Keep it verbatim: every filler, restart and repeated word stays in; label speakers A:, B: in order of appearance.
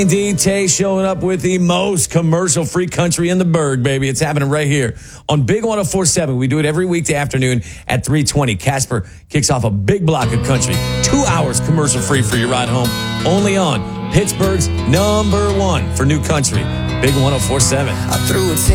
A: D Tay showing up with the most commercial-free country in the Berg, baby. It's happening right here on Big one oh four point seven. We do it every weekday afternoon at three twenty. Casper kicks off a big block of country. Two hours commercial-free for your ride home. Only on Pittsburgh's number one for new country. Big one oh four point seven.
B: I threw a